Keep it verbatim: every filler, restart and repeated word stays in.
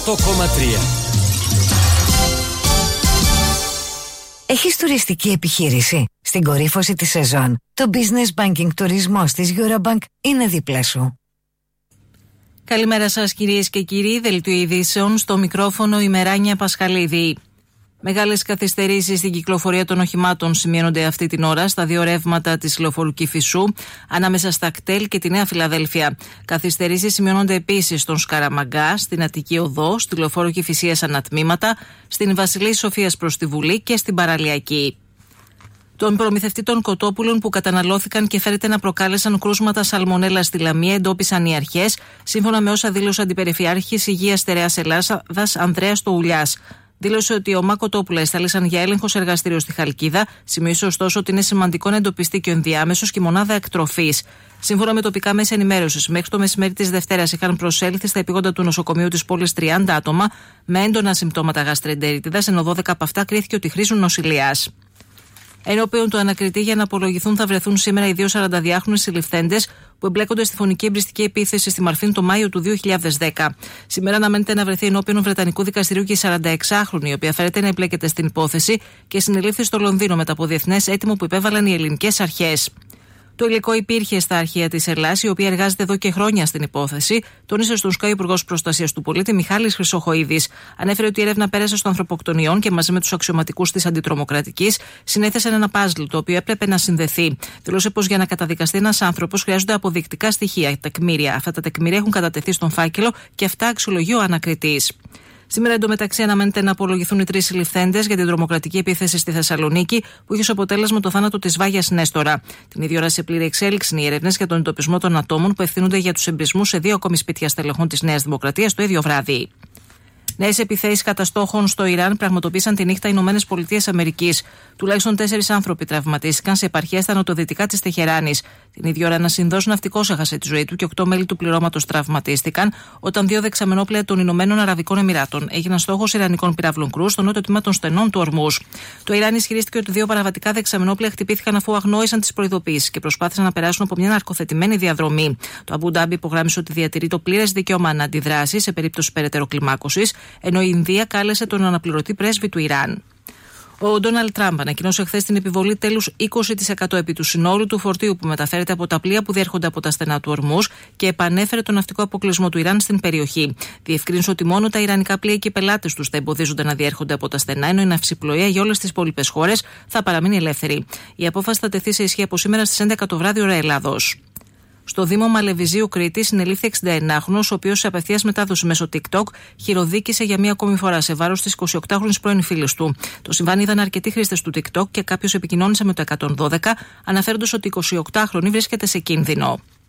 Το κόμμα τρία. Έχεις τουριστική επιχείρηση? Στην κορύφωση της σεζόν, το Business Banking τουρισμός της Eurobank είναι δίπλα σου. Καλημέρα σας κυρίες και κύριοι, δελτίο ειδήσεων, στο μικρόφωνο η Μεράνια Πασχαλίδη. Μεγάλες καθυστερήσεις στην κυκλοφορία των οχημάτων σημειώνονται αυτή την ώρα στα δύο ρεύματα της λεωφορού Κηφισού, ανάμεσα στα κτέλ και τη Νέα Φιλαδέλφια. Καθυστερήσεις σημειώνονται επίσης στον Σκαραμαγκά, στην Αττική Οδό, στη λεωφόρο Κηφισίας ανατμήματα, στην Βασιλής Σοφίας προς τη Βουλή και στην Παραλιακή. Τον προμηθευτή των κοτόπουλων που καταναλώθηκαν και φέρεται να προκάλεσαν κρούσματα σαλμονέλα στη Λαμία εντόπισαν οι αρχές, σύμφωνα με όσα δήλωσε ο Αντιπεριφερειάρχης Υγείας Στερεάς Ελλάδας Ανδρέας Τοουλιάς. Δήλωσε ότι οι ΟΜΑ Κοτόπουλα εστάλησαν για έλεγχο σε εργαστήριο στη Χαλκίδα, σημείωσε ωστόσο ότι είναι σημαντικό να εντοπιστεί και ο ενδιάμεσος και η μονάδα εκτροφής. Σύμφωνα με τοπικά μέσα ενημέρωσης, μέχρι το μεσημέρι της Δευτέρας είχαν προσέλθει στα επίγοντα του νοσοκομείου της πόλης τριάντα άτομα με έντονα συμπτώματα γαστρεντερίτιδας, ενώ δώδεκα από αυτά κρίθηκε ότι χρήζουν νοσηλείας. Ενώπιον του ανακριτή για να απολογηθούν θα βρεθούν σήμερα οι δύο σαρανταδυάχρονοι συλληφθέντες που εμπλέκονται στη φωνική εμπριστική επίθεση στη Μαρφίν το Μάιο του δύο χιλιάδες δέκα. Σήμερα αναμένεται να βρεθεί ενώπιον Βρετανικού δικαστηρίου και η σαρανταεξάχρονη, η οποία φέρεται να εμπλέκεται στην υπόθεση και συνελήφθη στο Λονδίνο μετά από διεθνές αίτημο που υπέβαλαν οι ελληνικές αρχές. Το υλικό υπήρχε στα αρχεία της Ελλάς, η οποία εργάζεται εδώ και χρόνια στην υπόθεση, τόνισε στον Sky ο Υπουργός Προστασίας του Πολίτη Μιχάλης Χρυσοχοΐδης. Ανέφερε ότι η έρευνα πέρασε στο ανθρωποκτονιών και μαζί με τους αξιωματικούς της Αντιτρομοκρατικής συνέθεσαν ένα παζλ το οποίο έπρεπε να συνδεθεί. Δήλωσε πως για να καταδικαστεί ένας άνθρωπος χρειάζονται αποδεικτικά στοιχεία, τεκμήρια. Αυτά τα τεκμήρια έχουν κατατεθεί στον φάκελο και αυτά αξιολογεί ο ανακριτής. Σήμερα εντωμεταξύ αναμένεται να απολογηθούν οι τρεις συλληφθέντες για την τρομοκρατική επίθεση στη Θεσσαλονίκη που είχε ως αποτέλεσμα το θάνατο της Βάγιας Νέστορα. Την ίδια ώρα σε πλήρη εξέλιξη είναι οι έρευνες για τον εντοπισμό των ατόμων που ευθύνονται για τους εμπρισμούς σε δύο ακόμη σπίτια στελεχών της Νέας Δημοκρατίας το ίδιο βράδυ. Νέες επιθέσεις κατά στόχων στο Ιράν πραγματοποίησαν τη νύχτα οι Ηνωμένες Πολιτείες Αμερικής. Τουλάχιστον τέσσερις άνθρωποι τραυματίστηκαν σε επαρχία στα νοτιοδυτικά της Τεχεράνης. Την ίδια ώρα, ένας Ινδός ναυτικός έχασε τη ζωή του και οκτώ μέλη του πληρώματος τραυματίστηκαν όταν δύο δεξαμενόπλαια των Ηνωμένων Αραβικών Εμιράτων έγιναν στόχος Ιρανικών πυράβλων κρούς στο νότιο τμήμα των στενών του Ορμούς. Το Ιράν ισχυρίστηκε ότι δύο παραβατικά δεξαμενόπλαια χτυπήθηκαν αφού αγνόησαν τις προειδοποιήσεις και προσπάθησαν να περάσουν από μια ναρκοθετημένη διαδρομή. Το Αμπού Ντάμπι υπογράμμισε ότι διατηρεί το πλήρες δικαίωμα να αντιδράσει σε περίπτωση περαιτέρω κλιμάκωσης, ενώ η Ινδία κάλεσε τον αναπληρωτή πρέσβη του Ιράν. Ο Ντόναλντ Τραμπ ανακοινώσε χθες την επιβολή τέλους είκοσι τοις εκατό επί του συνόλου του φορτίου που μεταφέρεται από τα πλοία που διέρχονται από τα στενά του Ορμούς και επανέφερε τον ναυτικό αποκλεισμό του Ιράν στην περιοχή. Διευκρίνησε ότι μόνο τα ιρανικά πλοία και οι πελάτες τους θα εμποδίζονται να διέρχονται από τα στενά, ενώ η ναυσιπλοεία για όλες τις υπόλοιπες χώρες θα παραμείνει ελεύθερη. Η απόφαση θα τεθεί σε ισχύ από σήμερα στις έντεκα το βράδυ ώρα Ελλάδος. Στο Δήμο Μαλεβιζίου Κρήτης συνελήφθη εξηνταενάχρονος, ο οποίος σε απευθείας μετάδοση μέσω TikTok χειροδίκησε για μία ακόμη φορά σε βάρος της εικοσιοκτάχρονης πρώην φίλης του. Το συμβάν είδαν αρκετοί χρήστες του TikTok και κάποιος επικοινώνησε με το εκατόν δώδεκα, αναφέροντας ότι η εικοσιοκτάχρονη βρίσκεται σε κίνδυνο.